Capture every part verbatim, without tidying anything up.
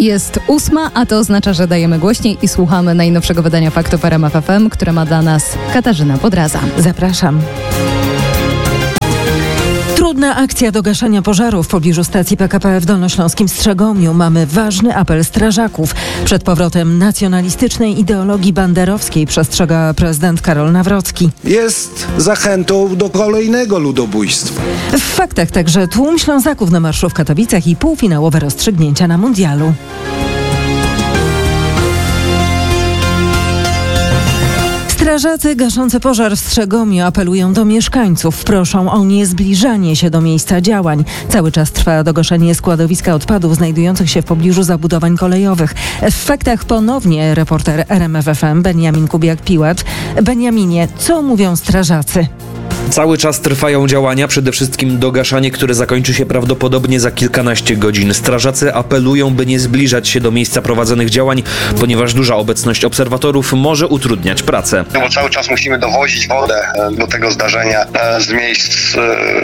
Jest ósma, a to oznacza, że dajemy głośniej i słuchamy najnowszego wydania Faktów R M F F M, które ma dla nas Katarzyna Podraza. Zapraszam. Trudna akcja do gaszenia pożaru w pobliżu stacji P K P w Dolnośląskim Strzegomiu. Mamy ważny apel strażaków. Przed powrotem nacjonalistycznej ideologii banderowskiej przestrzega prezydent Karol Nawrocki. Jest zachętą do kolejnego ludobójstwa. W faktach także tłum Ślązaków na marszu w Katowicach i półfinałowe rozstrzygnięcia na mundialu. Strażacy gaszący pożar w Strzegomiu apelują do mieszkańców. Proszą o niezbliżanie się do miejsca działań. Cały czas trwa dogaszenie składowiska odpadów znajdujących się w pobliżu zabudowań kolejowych. W faktach ponownie reporter R M F F M Beniamin Kubiak-Piłat. Beniaminie, co mówią strażacy? Cały czas trwają działania, przede wszystkim dogaszanie, które zakończy się prawdopodobnie za kilkanaście godzin. Strażacy apelują, by nie zbliżać się do miejsca prowadzonych działań, ponieważ duża obecność obserwatorów może utrudniać pracę. Bo cały czas musimy dowozić wodę do tego zdarzenia z miejsc,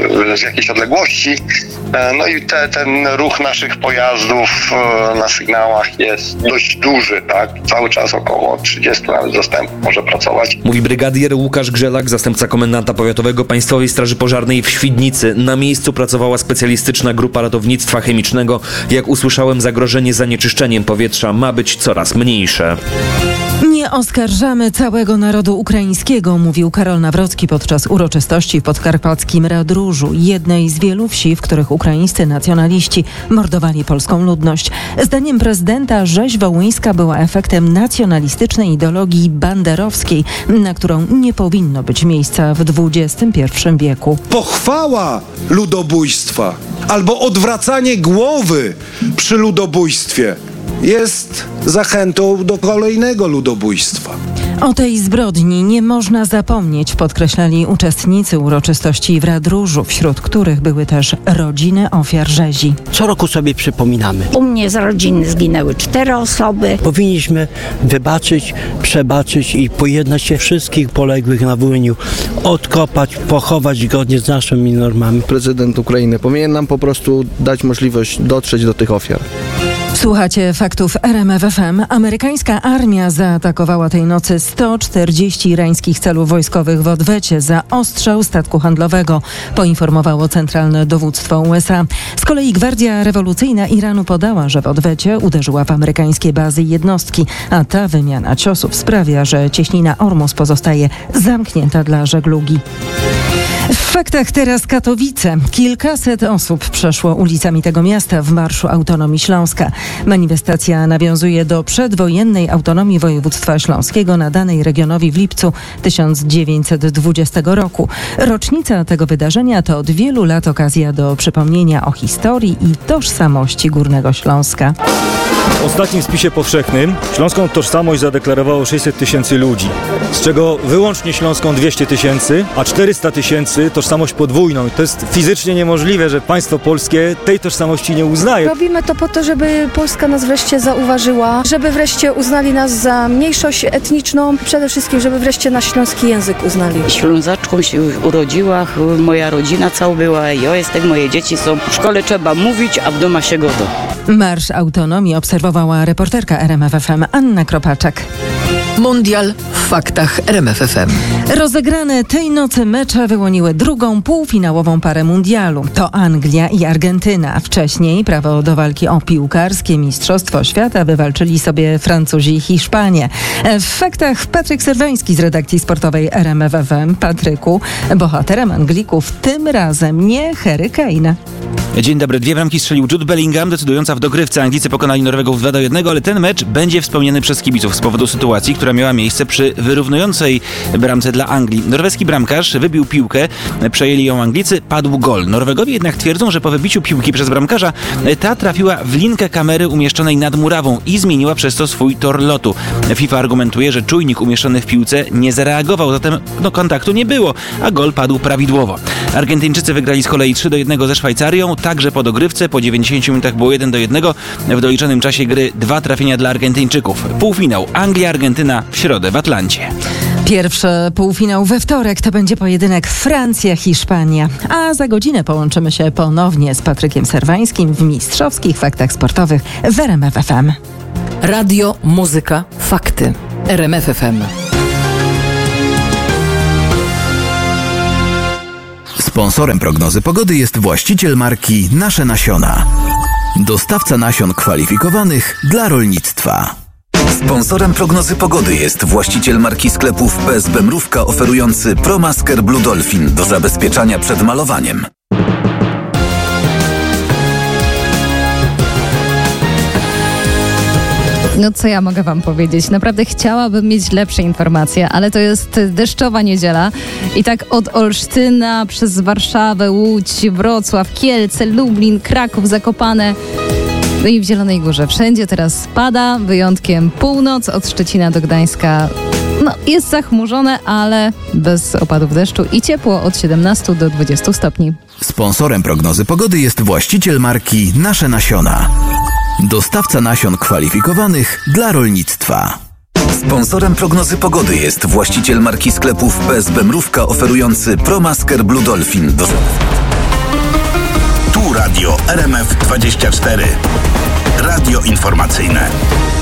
z jakiejś odległości. No i te, ten ruch naszych pojazdów na sygnałach jest dość duży, tak? Cały czas około trzydziestu nawet zastępów może pracować. Mówi brygadier Łukasz Grzelak, zastępca komendanta powiatowego Państwowej Straży Pożarnej w Świdnicy. Na miejscu pracowała specjalistyczna grupa ratownictwa chemicznego. Jak usłyszałem, zagrożenie zanieczyszczeniem powietrza ma być coraz mniejsze. Nie oskarżamy całego narodu ukraińskiego, mówił Karol Nawrocki podczas uroczystości w podkarpackim Radróżu, jednej z wielu wsi, w których ukraińscy nacjonaliści mordowali polską ludność. Zdaniem prezydenta rzeź wołyńska była efektem nacjonalistycznej ideologii banderowskiej, na którą nie powinno być miejsca w dwudziestym pierwszym wieku. Pochwała ludobójstwa albo odwracanie głowy przy ludobójstwie jest zachętą do kolejnego ludobójstwa. O tej zbrodni nie można zapomnieć, podkreślali uczestnicy uroczystości w Radróżu, wśród których były też rodziny ofiar rzezi. Co roku sobie przypominamy. U mnie z rodziny zginęły cztery osoby. Powinniśmy wybaczyć, przebaczyć i pojednać się wszystkich poległych na Wołyniu, odkopać, pochować zgodnie z naszymi normami. Prezydent Ukrainy powinien nam po prostu dać możliwość dotrzeć do tych ofiar. Słuchacie faktów R M F F M. Amerykańska armia zaatakowała tej nocy sto czterdzieści irańskich celów wojskowych w odwecie za ostrzał statku handlowego, poinformowało Centralne Dowództwo U S A. Z kolei Gwardia Rewolucyjna Iranu podała, że w odwecie uderzyła w amerykańskie bazy i jednostki, a ta wymiana ciosów sprawia, że cieśnina Ormus pozostaje zamknięta dla żeglugi. W faktach teraz Katowice. Kilkaset osób przeszło ulicami tego miasta w Marszu Autonomii Śląska. Manifestacja nawiązuje do przedwojennej autonomii województwa śląskiego nadanej regionowi w lipcu tysiąc dziewięćset dwudziestego roku. Rocznica tego wydarzenia to od wielu lat okazja do przypomnienia o historii i tożsamości Górnego Śląska. W ostatnim spisie powszechnym śląską tożsamość zadeklarowało sześćset tysięcy ludzi, z czego wyłącznie śląską dwieście tysięcy, a czterysta tysięcy tożsamość podwójną. I to jest fizycznie niemożliwe, że państwo polskie tej tożsamości nie uznaje. Robimy to po to, żeby Polska nas wreszcie zauważyła, żeby wreszcie uznali nas za mniejszość etniczną, przede wszystkim, żeby wreszcie nasz śląski język uznali. Ślązaczką się urodziła, moja rodzina cała była, ja jestem, moje dzieci są. W szkole trzeba mówić, a w domu się godo. Marsz Autonomii obserwowała reporterka R M F F M Anna Kropaczak. Mundial w faktach R M F F M. Rozegrane tej nocy mecze wyłoniły drugą półfinałową parę mundialu. To Anglia i Argentyna. Wcześniej prawo do walki o piłkarskie Mistrzostwo Świata wywalczyli sobie Francuzi i Hiszpanie. W faktach Patryk Serwański z redakcji sportowej R M F F M. Patryku, bohaterem Anglików tym razem nie Harry Kane. Dzień dobry. Dwie bramki strzelił Jude Bellingham, decydująca w dogrywce. Anglicy pokonali Norwegów dwa do jednego, ale ten mecz będzie wspomniany przez kibiców z powodu sytuacji, która miała miejsce przy wyrównującej bramce dla Anglii. Norweski bramkarz wybił piłkę, przejęli ją Anglicy, padł gol. Norwegowie jednak twierdzą, że po wybiciu piłki przez bramkarza ta trafiła w linkę kamery umieszczonej nad murawą i zmieniła przez to swój tor lotu. FIFA argumentuje, że czujnik umieszczony w piłce nie zareagował, zatem no, kontaktu nie było, a gol padł prawidłowo. Argentyńczycy wygrali z kolei trzy do jednego ze Szwajcarią, także po dogrywce, po dziewięćdziesięciu minutach było jeden do jednego. W doliczonym czasie gry dwa trafienia dla Argentyńczyków. Półfinał Anglia-Argentyna w środę w Atlancie. Pierwszy półfinał we wtorek to będzie pojedynek Francja-Hiszpania. A za godzinę połączymy się ponownie z Patrykiem Serwańskim w mistrzowskich faktach sportowych w R M F F M. Radio, muzyka, fakty. R M F F M. Sponsorem prognozy pogody jest właściciel marki Nasze Nasiona. Dostawca nasion kwalifikowanych dla rolnictwa. Sponsorem prognozy pogody jest właściciel marki sklepów P S B Mrówka oferujący ProMasker Blue Dolphin do zabezpieczania przed malowaniem. No co ja mogę wam powiedzieć? Naprawdę chciałabym mieć lepsze informacje, ale to jest deszczowa niedziela i tak od Olsztyna przez Warszawę, Łódź, Wrocław, Kielce, Lublin, Kraków, Zakopane, no i w Zielonej Górze. Wszędzie teraz pada, wyjątkiem północ, od Szczecina do Gdańska. No, jest zachmurzone, ale bez opadów deszczu i ciepło od siedemnastu do dwudziestu stopni. Sponsorem prognozy pogody jest właściciel marki Nasze Nasiona. Dostawca nasion kwalifikowanych dla rolnictwa. Sponsorem prognozy pogody jest właściciel marki sklepów P S B Mrówka oferujący ProMasker Blue Dolphin do... Tu radio R M F dwadzieścia cztery. Radio informacyjne.